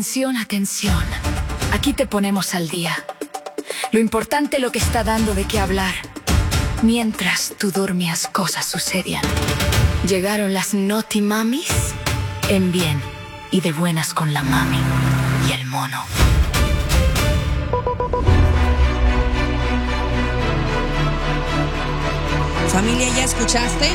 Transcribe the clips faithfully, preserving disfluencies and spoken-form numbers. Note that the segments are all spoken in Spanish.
Atención, atención. Aquí te ponemos al día. Lo importante, lo que está dando de qué hablar. Mientras tú dormías, cosas sucedían. Llegaron las Naughty Mamis en bien y de buenas con la mami y el mono. Familia, ¿ya escuchaste?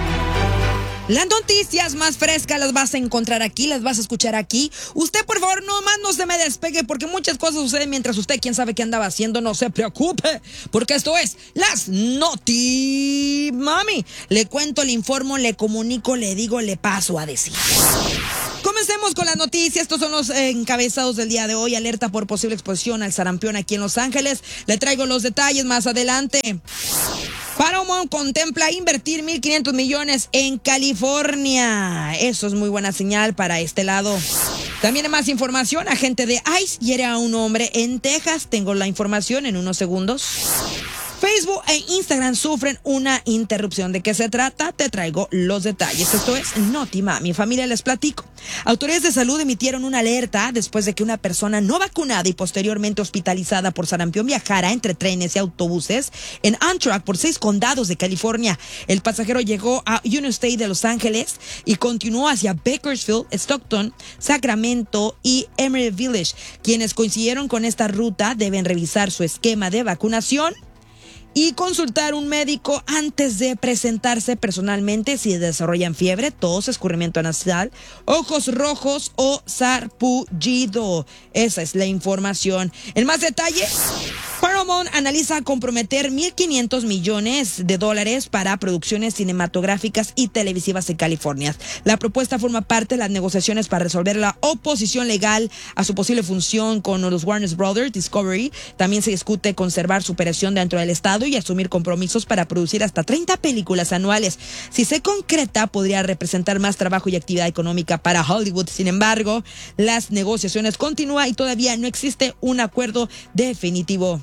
Las noticias más frescas las vas a encontrar aquí, las vas a escuchar aquí. Usted, por favor, no más no se me despegue, porque muchas cosas suceden mientras usted, quién sabe qué andaba haciendo. No se preocupe, porque esto es Las Naughty Mami. Le cuento, le informo, le comunico, le digo, le paso a decir. Comencemos con las noticias. Estos son los eh, encabezados del día de hoy. Alerta por posible exposición al sarampión aquí en Los Ángeles. Le traigo los detalles más adelante. Paramount contempla invertir mil quinientos millones en California. Eso es muy buena señal para este lado. También hay más información. Agente de ICE hiere a un hombre en Texas. Tengo la información en unos segundos. Facebook e Instagram sufren una interrupción. ¿De qué se trata? Te traigo los detalles. Esto es Naughty Mami. Familia, les platico. Autoridades de salud emitieron una alerta después de que una persona no vacunada y posteriormente hospitalizada por sarampión viajara entre trenes y autobuses en Amtrak por seis condados de California. El pasajero llegó a Union State de Los Ángeles y continuó hacia Bakersfield, Stockton, Sacramento y Emery Village. Quienes coincidieron con esta ruta deben revisar su esquema de vacunación y consultar un médico antes de presentarse personalmente si desarrollan fiebre, tos, escurrimiento nasal, ojos rojos o sarpullido. Esa es la información. En más detalle, Paramount analiza comprometer mil quinientos millones de dólares para producciones cinematográficas y televisivas en California. La propuesta forma parte de las negociaciones para resolver la oposición legal a su posible función con los Warner Brothers Discovery. También se discute conservar su operación dentro del estado y asumir compromisos para producir hasta treinta películas anuales. Si se concreta, podría representar más trabajo y actividad económica para Hollywood. Sin embargo, las negociaciones continúan y todavía no existe un acuerdo definitivo.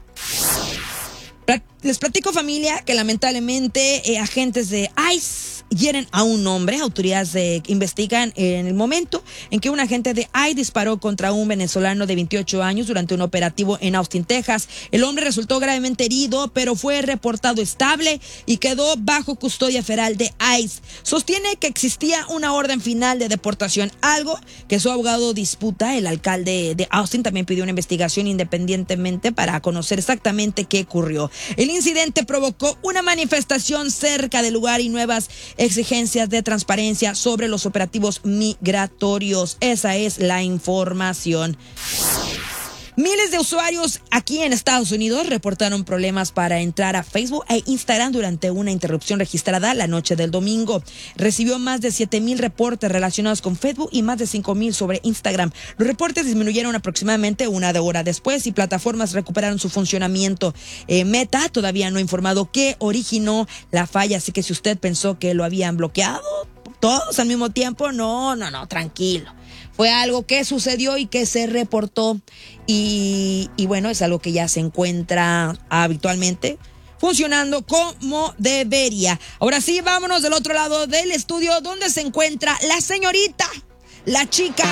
Les platico, familia, que lamentablemente eh, agentes de ICE hieren a un hombre. Autoridades eh, investigan en el momento en que un agente de ICE disparó contra un venezolano de veintiocho años durante un operativo en Austin, Texas. El hombre resultó gravemente herido, pero fue reportado estable y quedó bajo custodia federal de ICE. Sostiene que existía una orden final de deportación, algo que su abogado disputa. El alcalde de Austin también pidió una investigación independientemente para conocer exactamente qué ocurrió. El incidente provocó una manifestación cerca del lugar y nuevas exigencias de transparencia sobre los operativos migratorios. Esa es la información. Miles de usuarios aquí en Estados Unidos reportaron problemas para entrar a Facebook e Instagram durante una interrupción registrada la noche del domingo. Recibió más de siete mil reportes relacionados con Facebook y más de cinco mil sobre Instagram. Los reportes disminuyeron aproximadamente una hora después y plataformas recuperaron su funcionamiento. Eh, Meta todavía no ha informado qué originó la falla, así que si usted pensó que lo habían bloqueado todos al mismo tiempo, no, no, no, tranquilo. Fue algo que sucedió y que se reportó y, y bueno, es algo que ya se encuentra habitualmente funcionando como debería. Ahora sí, vámonos del otro lado del estudio donde se encuentra la señorita, la chica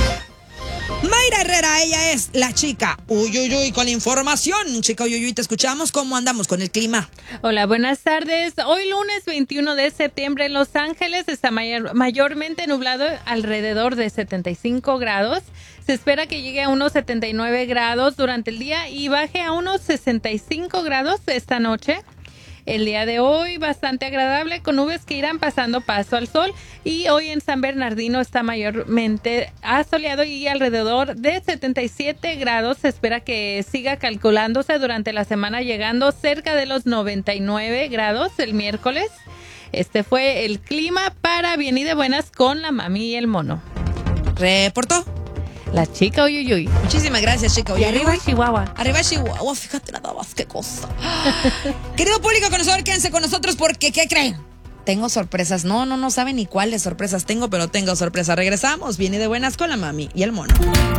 Mayra Herrera. Ella es la chica Uy, uy, uy, con la información. Chica Uy, uy, uy, te escuchamos. ¿Cómo andamos con el clima? Hola, buenas tardes. Hoy lunes veintiuno de septiembre en Los Ángeles está mayor, mayormente nublado, alrededor de setenta y cinco grados. Se espera que llegue a unos setenta y nueve grados durante el día y baje a unos sesenta y cinco grados esta noche. El día de hoy bastante agradable con nubes que irán pasando paso al sol y hoy en San Bernardino está mayormente asoleado y alrededor de setenta y siete grados. Se espera que siga calculándose durante la semana llegando cerca de los noventa y nueve grados el miércoles. Este fue el clima para bien y de buenas con la mami y el mono. ¿Reportó? La chica Uy, uy, uy. Muchísimas gracias, chica Uy, y arriba Chihuahua. Arriba Chihuahua, fíjate nada más, qué cosa. Querido público conocedor, quédense con nosotros porque, ¿qué creen? Tengo sorpresas. No, no, no saben ni cuáles sorpresas tengo, pero tengo sorpresas. Regresamos, viene de buenas con la mami y el mono.